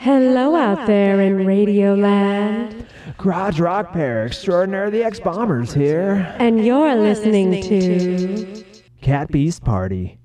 Hello out there in Radioland. Garage Rock Pair Extraordinary the X-Bombers here. And you're listening to Cat Beast Party.